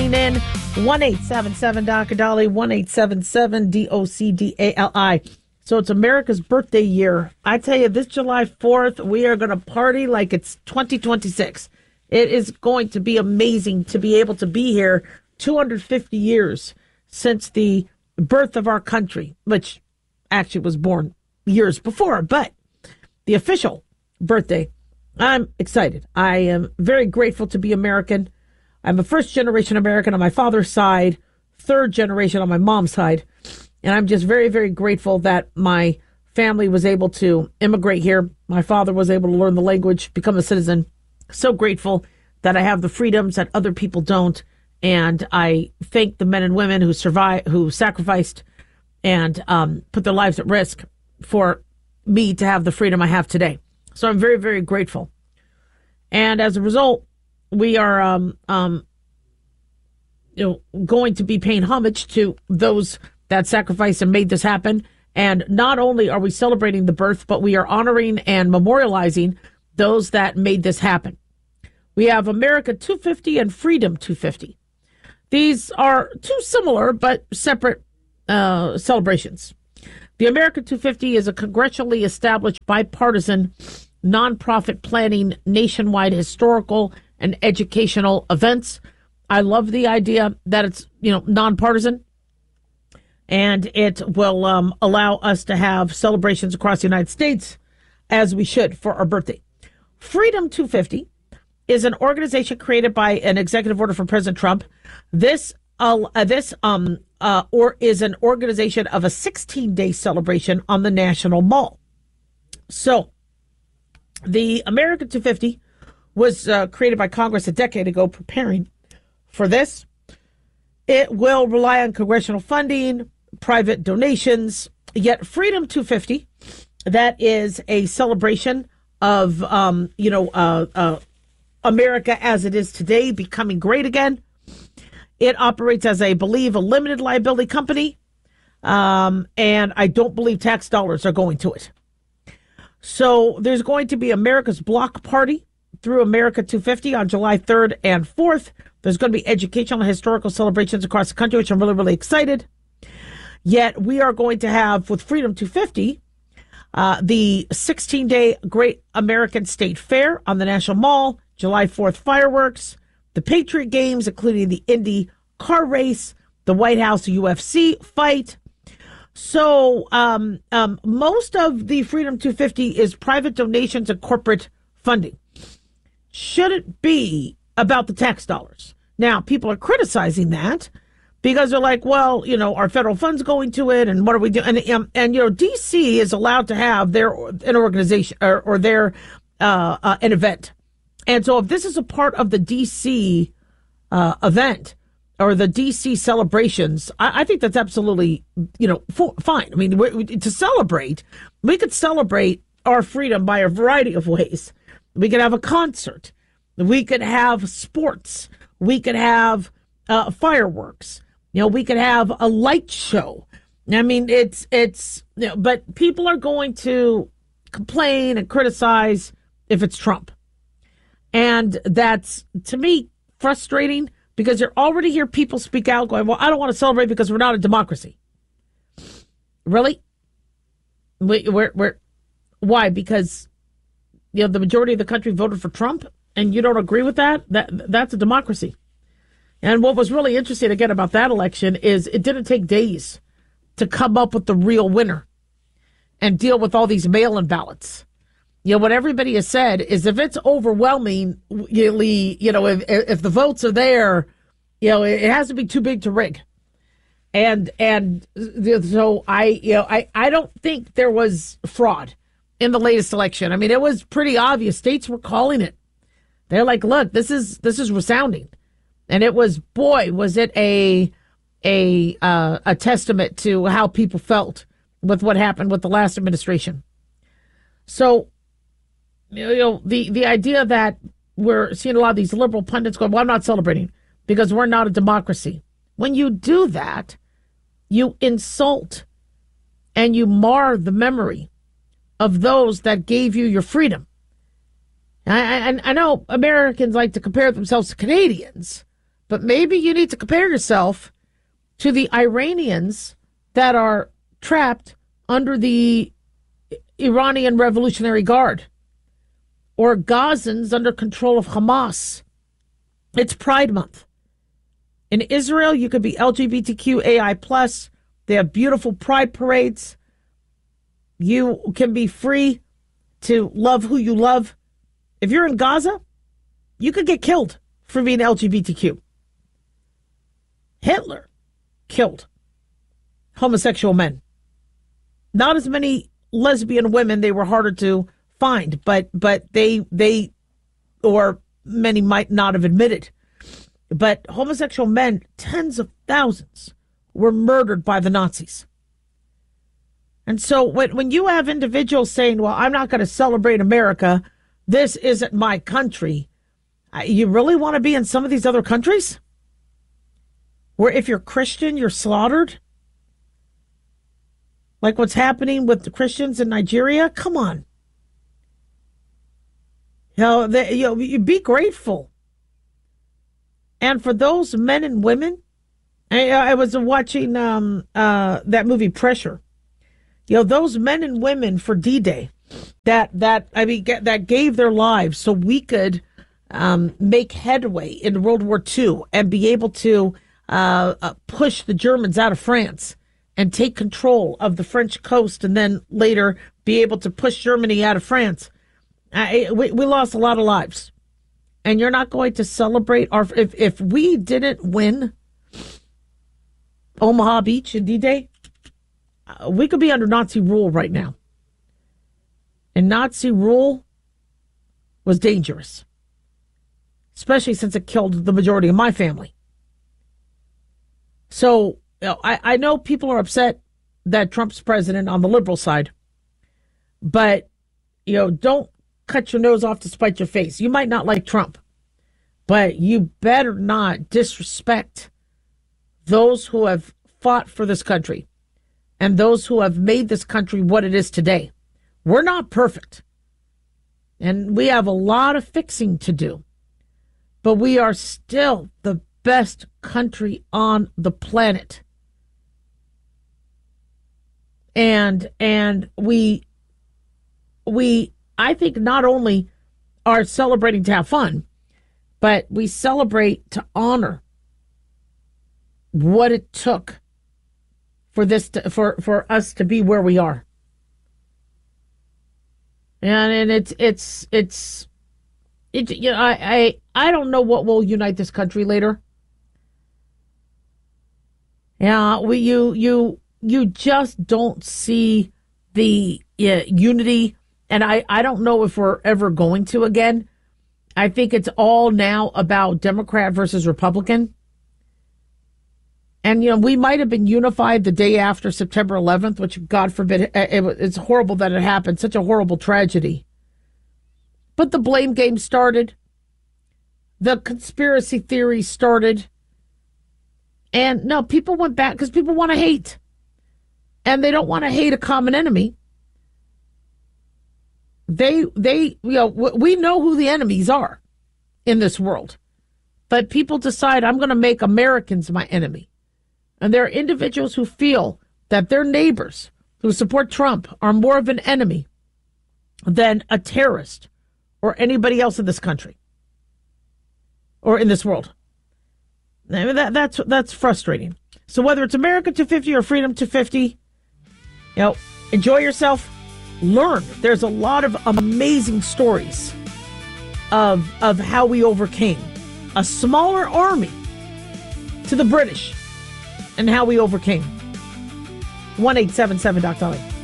calling in. 1-877 Dolly, 1-877 DOCDALI. So it's America's birthday year. I tell you, this July 4th, we are going to party like it's 2026. It is going to be amazing to be able to be here 250 years since the birth of our country, which actually was born years before, but the official birthday, I'm excited. I am very grateful to be American. I'm a first-generation American on my father's side, third generation on my mom's side. And I'm just very, very grateful that my family was able to immigrate here. My father was able to learn the language, become a citizen. So grateful that I have the freedoms that other people don't. And I thank the men and women who survived, who sacrificed and put their lives at risk for me to have the freedom I have today. So I'm very, very grateful. And as a result, we are going to be paying homage to those that sacrificed and made this happen. And not only are we celebrating the birth, but we are honoring and memorializing those that made this happen. We have America 250 and Freedom 250. These are two similar but separate celebrations. The America 250 is a congressionally established bipartisan nonprofit planning nationwide historical and educational events. I love the idea that it's, nonpartisan. And it will allow us to have celebrations across the United States, as we should, for our birthday. Freedom 250 is an organization created by an executive order from President Trump. This is an organization of a 16-day celebration on the National Mall. So, the America 250 was created by Congress a decade ago, preparing for this. It will rely on congressional funding, private donations, yet Freedom 250, that is a celebration of, America as it is today, becoming great again. It operates as, I believe, a limited liability company, and I don't believe tax dollars are going to it. So there's going to be America's Block Party through America 250 on July 3rd and 4th. There's going to be educational and historical celebrations across the country, which I'm really, really excited. Yet we are going to have, with Freedom 250, the 16-day Great American State Fair on the National Mall, July 4th fireworks, the Patriot Games, including the Indy car race, the White House UFC fight. So most of the Freedom 250 is private donations and corporate funding. Should it be about the tax dollars? Now, people are criticizing that because they're like, well, our federal funds going to it, and what are we doing? And D.C. is allowed to have an organization or their an event. And so if this is a part of the D.C. Event or the D.C. celebrations, I think that's absolutely, fine. I mean, to celebrate, we could celebrate our freedom by a variety of ways. We could have a concert. We could have sports. We could have fireworks. We could have a light show. I mean, but people are going to complain and criticize if it's Trump. And that's, to me, frustrating because you already hear people speak out going, well, I don't want to celebrate because we're not a democracy. Really? Why? Because, the majority of the country voted for Trump and you don't agree with that? That's a democracy. And what was really interesting again about that election is it didn't take days to come up with the real winner and deal with all these mail-in ballots. What everybody has said is if it's overwhelmingly, if the votes are there, it has to be too big to rig. And so I don't think there was fraud in the latest election. I mean, it was pretty obvious. States were calling it. They're like, look, this is resounding. And it was, boy, was it a testament to how people felt with what happened with the last administration. So, the idea that we're seeing a lot of these liberal pundits going, well, I'm not celebrating because we're not a democracy. When you do that, you insult and you mar the memory of those that gave you your freedom. I know Americans like to compare themselves to Canadians, But maybe you need to compare yourself to the Iranians that are trapped under the Iranian Revolutionary Guard, or Gazans under control of Hamas. It's Pride Month. In Israel, you could be LGBTQAI+. They have beautiful pride parades. You can be free to love who you love. If you're in Gaza, you could get killed for being LGBTQ. Hitler killed homosexual men. Not as many lesbian women, they were harder to find, but they or many might not have admitted. But homosexual men, tens of thousands, were murdered by the Nazis. And so when you have individuals saying, well, I'm not going to celebrate America, this isn't my country, you really want to be in some of these other countries? Where if you're Christian, you're slaughtered? Like what's happening with the Christians in Nigeria? Come on. You be grateful. And for those men and women, I was watching that movie Pressure. Those men and women for D-Day that gave their lives so we could make headway in World War II and be able to push the Germans out of France and take control of the French coast, and then later be able to push Germany out of France. We lost a lot of lives. And you're not going to celebrate if we didn't win Omaha Beach in D-Day, we could be under Nazi rule right now. And Nazi rule was dangerous, especially since it killed the majority of my family. So I know people are upset that Trump's president on the liberal side, but don't cut your nose off to spite your face. You might not like Trump, but you better not disrespect those who have fought for this country and those who have made this country what it is today. We're not perfect, and we have a lot of fixing to do, but we are still the best country on the planet. And we I think not only are celebrating to have fun, but we celebrate to honor what it took for this for us to be where we are. And I don't know what will unite this country later. Yeah, you just don't see the unity. And I don't know if we're ever going to again. I think it's all now about Democrat versus Republican. And, we might have been unified the day after September 11th, which, God forbid, it's horrible that it happened. Such a horrible tragedy. But the blame game started. The conspiracy theory started. And, no, people went back because people want to hate. And they don't want to hate a common enemy. We know who the enemies are in this world, but people decide I'm going to make Americans my enemy. And there are individuals who feel that their neighbors who support Trump are more of an enemy than a terrorist or anybody else in this country or in this world. I mean, that's frustrating. So whether it's America 250 or Freedom 250, enjoy yourself. Learn. There's a lot of amazing stories of how we overcame a smaller army to the British and how we overcame. 1-877-Dr.